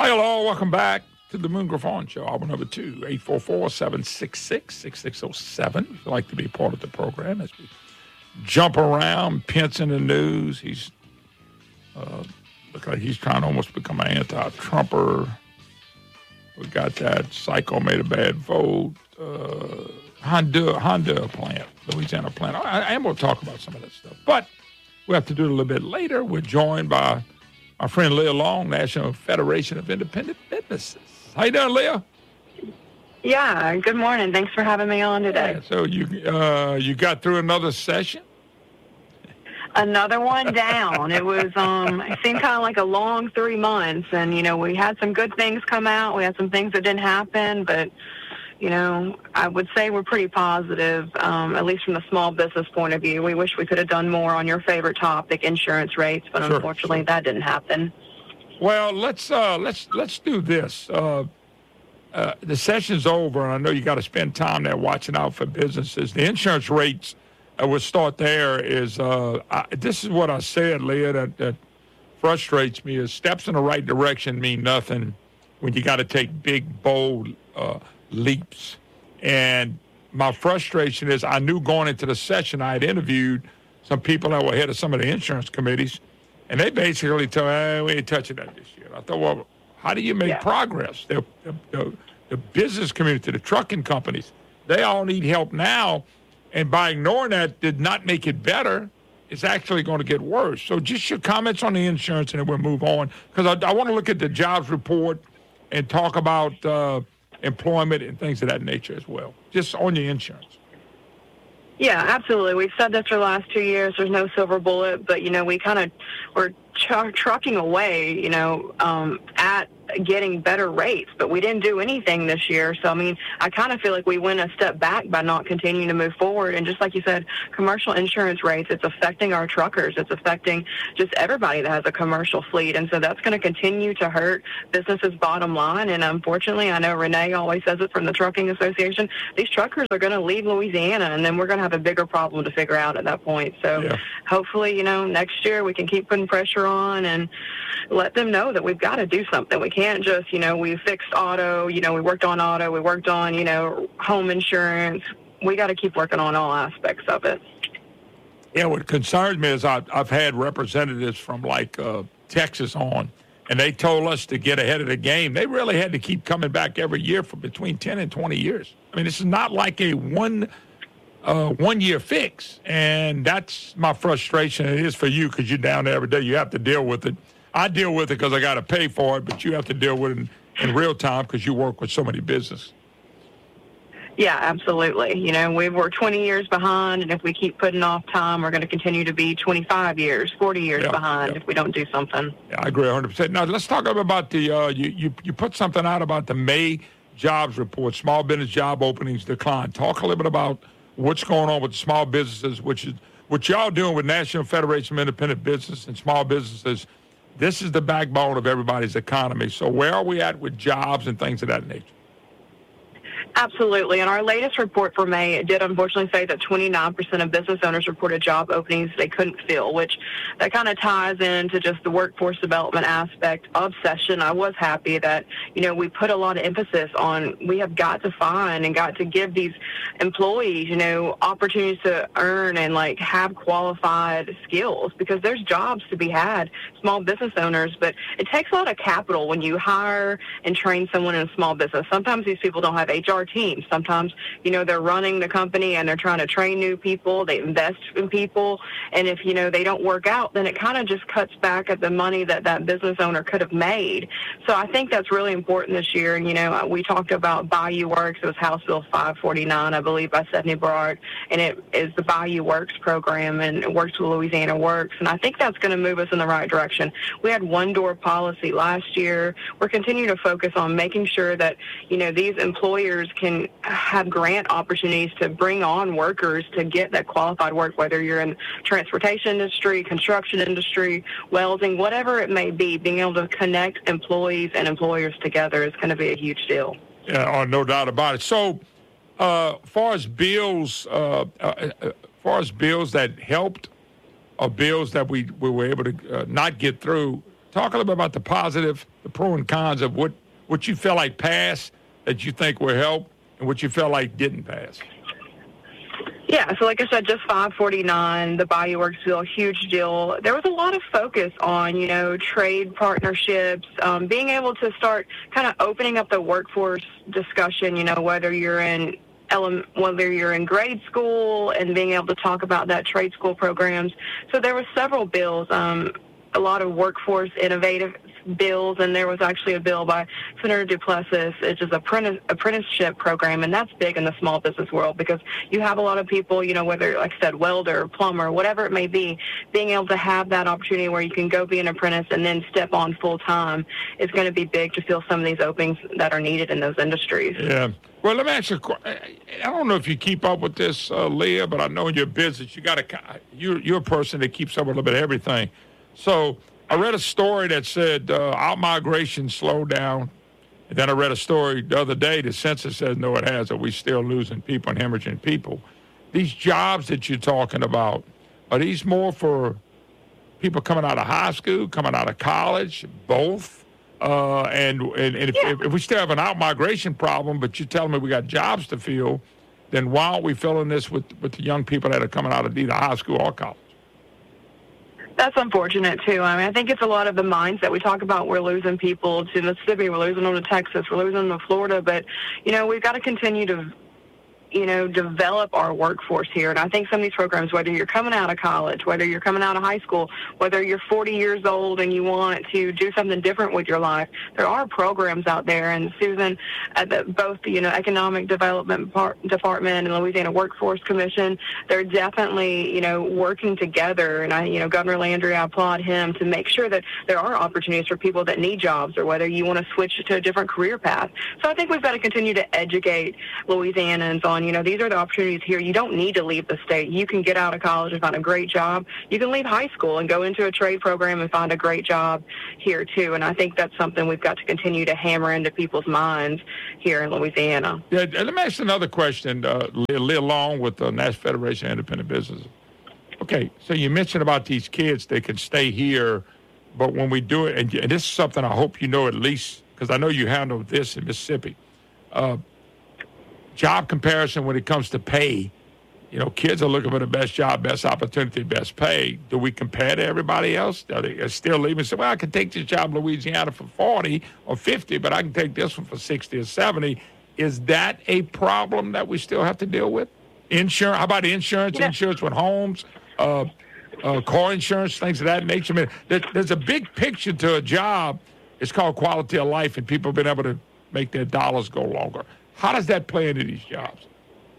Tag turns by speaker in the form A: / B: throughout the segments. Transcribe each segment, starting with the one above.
A: Hi, hello. Welcome back to the Moon Griffon Show. Album number 2, 844-766-6607. If you'd like to be part of the program as we jump around, Pence in the news. He's looks like he's trying to almost become an anti-Trumper. We got that psycho made a bad vote. Honda plant, Louisiana plant. I am going to talk about some of that stuff. But we have to do it a little bit later. We're joined by my friend Leah Long, National Federation of Independent Businesses. How you doing, Leah?
B: Yeah, good morning. Thanks for having me on today.
A: Yeah, so you got through another session?
B: Another one down. It was it seemed kind of like a long 3 months, and we had some good things come out. We had some things that didn't happen, but I would say we're pretty positive, at least from the small business point of view. We wish we could have done more on your favorite topic, insurance rates, but unfortunately that didn't happen.
A: Well, let's do this. The session's over, and I know you got to spend time there watching out for businesses. The insurance rates, we'll start there. This is what I said, Leah, that frustrates me is steps in the right direction mean nothing when you got to take big, bold leaps. And my frustration is I knew going into the session I had interviewed some people that were head of some of the insurance committees, and they basically told me, we ain't touching that this year. I thought, well, how do you make progress? The business community, the trucking companies, they all need help now, and by ignoring that did not make it better. It's actually going to get worse. So just your comments on the insurance, and then we'll move on, because I want to look at the jobs report and talk about employment and things of that nature as well, just on your insurance.
B: Yeah, absolutely. We've said this for the last 2 years. There's no silver bullet, but, we kind of were trucking away, at getting better rates, but we didn't do anything this year. So, I kind of feel like we went a step back by not continuing to move forward. And just like you said, commercial insurance rates, it's affecting our truckers. It's affecting just everybody that has a commercial fleet. And so that's going to continue to hurt businesses' bottom line. And unfortunately, I know Renee always says it from the Trucking Association, these truckers are going to leave Louisiana, and then we're going to have a bigger problem to figure out at that point. So hopefully, next year we can keep putting pressure on and let them know that we've got to do something. We can't just, we fixed auto, we worked on auto, we worked on, home insurance. We got to keep working on all aspects of it.
A: Yeah, what concerns me is I've had representatives from Texas on, and they told us to get ahead of the game. They really had to keep coming back every year for between 10 and 20 years. This is not like a one-year fix, and that's my frustration. It is for you because you're down there every day. You have to deal with it. I deal with it because I got to pay for it, but you have to deal with it in real time because you work with so many businesses.
B: Yeah, absolutely. We're 20 years behind, and if we keep putting off time, we're going to continue to be 25 years, 40 years behind if we don't do something.
A: Yeah, I agree 100%. Now, let's talk about the you put something out about the May jobs report, small business job openings decline. Talk a little bit about what's going on with the small businesses, which is what y'all doing with National Federation of Independent Business and small businesses. This is the backbone of everybody's economy. So where are we at with jobs and things of that nature?
B: Absolutely. In our latest report for May, it did unfortunately say that 29% of business owners reported job openings they couldn't fill, which that kind of ties into just the workforce development aspect of session. I was happy that, we put a lot of emphasis on we have got to find and got to give these employees, opportunities to earn and have qualified skills, because there's jobs to be had, small business owners, but it takes a lot of capital when you hire and train someone in a small business. Sometimes these people don't have HR teams. Sometimes, they're running the company and they're trying to train new people. They invest in people. And if, they don't work out, then it kind of just cuts back at the money that business owner could have made. So I think that's really important this year. And, we talked about Bayou Works. It was House Bill 549, I believe, by Stephanie Barard. And it is the Bayou Works program, and it works with Louisiana Works. And I think that's going to move us in the right direction. We had one-door policy last year. We're continuing to focus on making sure that, these employers can have grant opportunities to bring on workers to get that qualified work, whether you're in transportation industry, construction industry, welding, whatever it may be. Being able to connect employees and employers together is going to be a huge deal.
A: Yeah, no doubt about it. So, far as bills that helped, or bills that we were able to not get through, Talk a little bit about the positive, the pro and cons of what you felt like passed that you think will help and what you felt like didn't pass.
B: Yeah, so like I said, just 549, the Bayou Works bill, huge deal. There was a lot of focus on, trade partnerships, being able to start kind of opening up the workforce discussion, whether you're in grade school and being able to talk about that trade school programs. So there were several bills, a lot of workforce innovative bills, and there was actually a bill by Senator Duplessis, which is apprenticeship program, and that's big in the small business world because you have a lot of people, whether, like I said, welder, plumber, whatever it may be, being able to have that opportunity where you can go be an apprentice and then step on full time is going to be big to fill some of these openings that are needed in those industries.
A: Yeah. Well, let me ask you, I don't know if you keep up with this, Leah, but I know in your business, you're a person that keeps up with a little bit of everything. So I read a story that said out-migration slowed down. And then I read a story the other day. The census says, no, it hasn't. We're still losing people and hemorrhaging people. These jobs that you're talking about, are these more for people coming out of high school, coming out of college, both? And if we still have an out-migration problem, but you're telling me we got jobs to fill, then why aren't we filling this with the young people that are coming out of either high school or college?
B: That's unfortunate, too. I mean, I think it's a lot of the mindset. We talk about we're losing people to Mississippi, we're losing them to Texas, we're losing them to Florida, but, we've got to continue to develop our workforce here. And I think some of these programs, whether you're coming out of college, whether you're coming out of high school, whether you're 40 years old and you want to do something different with your life, there are programs out there. And Susan, at both the Economic Development Department and the Louisiana Workforce Commission, they're definitely, working together. And Governor Landry, I applaud him to make sure that there are opportunities for people that need jobs or whether you want to switch to a different career path. So I think we've got to continue to educate Louisianans on, these are the opportunities here. You don't need to leave the state. You can get out of college and find a great job. You can leave high school and go into a trade program and find a great job here, too. And I think that's something we've got to continue to hammer into people's minds here in Louisiana.
A: Yeah, let me ask another question, Leah Long with the National Federation of Independent Businesses. Okay, so you mentioned about these kids, they can stay here, but when we do it, and this is something I hope you know at least, because I know you handle this in Mississippi, job comparison when it comes to pay, kids are looking for the best job, best opportunity, best pay. Do we compare to everybody else? Are they still leaving and say, well, I can take this job in Louisiana for 40 or 50, but I can take this one for 60 or 70. Is that a problem that we still have to deal with? Insurance? How about insurance? Yeah. Insurance with homes, car insurance, things of that nature. I mean, there's a big picture to a job. It's called quality of life, and people have been able to make their dollars go longer. How does that play into these jobs?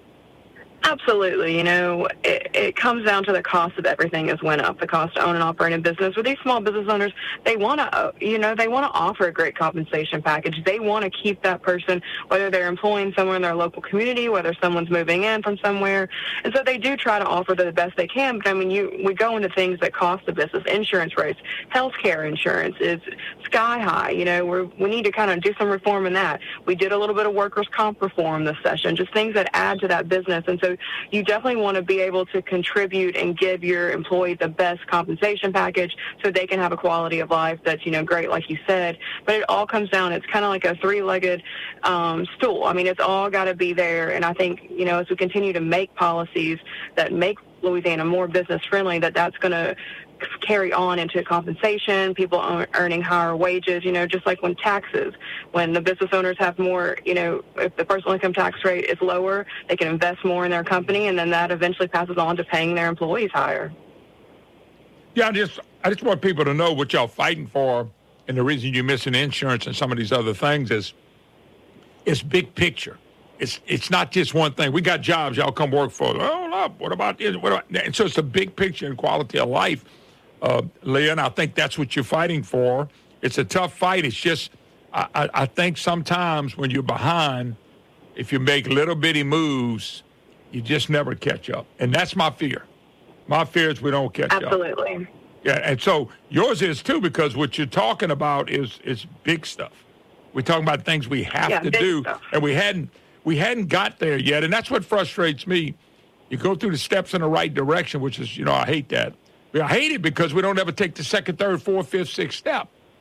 B: Absolutely. It comes down to the cost of everything has went up. The cost to own and operate a business. With these small business owners, they want to, they want to offer a great compensation package. They want to keep that person, whether they're employing someone in their local community, whether someone's moving in from somewhere. And so they do try to offer the best they can. But, we go into things that cost the business. Insurance rates, healthcare insurance is sky high. We need to kind of do some reform in that. We did a little bit of workers' comp reform this session, just things that add to that business. And so you definitely want to be able to contribute and give your employee the best compensation package so they can have a quality of life that's, great, like you said. But it all comes down, it's kind of like a three-legged stool. It's all got to be there. And I think, as we continue to make policies that make Louisiana more business-friendly, that's going to carry on into compensation, people earning higher wages, just like when the business owners have more, if the personal income tax rate is lower, they can invest more in their company, and then that eventually passes on to paying their employees higher.
A: Yeah, I just want people to know what y'all fighting for, and the reason you're missing insurance and some of these other things is it's big picture. It's not just one thing. We got jobs, y'all come work for. Oh, what about this? And so it's a big picture and quality of life. Leah, and I think that's what you're fighting for. It's a tough fight. It's just, I think sometimes when you're behind, if you make little bitty moves, you just never catch up. And that's my fear. My fear is we don't catch up.
B: Absolutely.
A: Yeah, and so yours is too, because what you're talking about is big stuff. We're talking about things we have to do, stuff. And we hadn't got there yet, and that's what frustrates me. You go through the steps in the right direction, which is, I hate that. I hate it because we don't ever take the second, third, fourth, fifth, sixth step.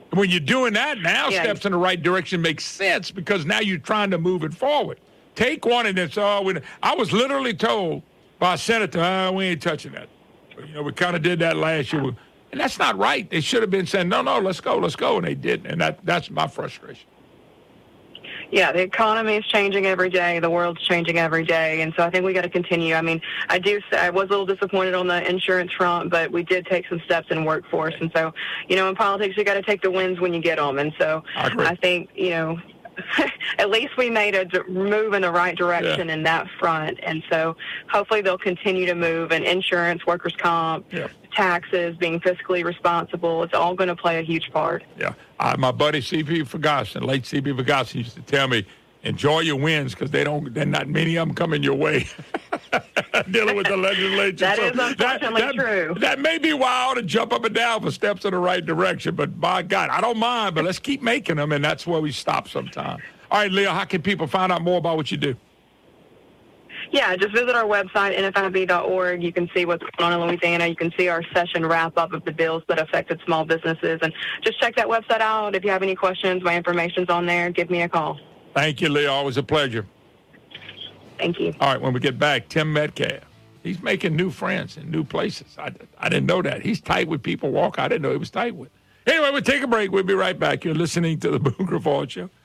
A: And when you're doing that, now
B: Yeah.
A: steps in the right direction makes sense because now you're trying to move it forward. Take one and then I was literally told by a senator, we ain't touching that. We kind of did that last year. And that's not right. They should have been saying, no, let's go. And they didn't. And that's my frustration.
B: Yeah, the economy is changing every day. The world's changing every day. And so I think we got to continue. I mean, I was a little disappointed on the insurance front, but we did take some steps in workforce. And so, in politics, you got to take the wins when you get them. And so I think, at least we made a move in the right direction in that front. And so hopefully they'll continue to move, and insurance, workers' comp, taxes, being fiscally responsible, it's all going to play a huge part.
A: Yeah. My buddy C.P. Ferguson, late C.P. Ferguson, used to tell me, enjoy your wins because they're not many of them coming your way. Dealing with the legislature.
B: That is unfortunately true.
A: That may be why I ought to jump up and down for steps in the right direction. But by God, I don't mind, but let's keep making them, and that's where we stop sometime. All right, Leah, how can people find out more about what you do?
B: Yeah, just visit our website, nfib.org. You can see what's going on in Louisiana. You can see our session wrap-up of the bills that affected small businesses. And just check that website out. If you have any questions, my information's on there. Give me a call.
A: Thank you, Leah. Always a pleasure.
B: Thank you.
A: All right, when we get back, Tim Metcalf. He's making new friends in new places. I didn't know that. He's tight with people walk. I didn't know he was tight with. Anyway, we'll take a break. We'll be right back. You're listening to the Boone Gravois Show.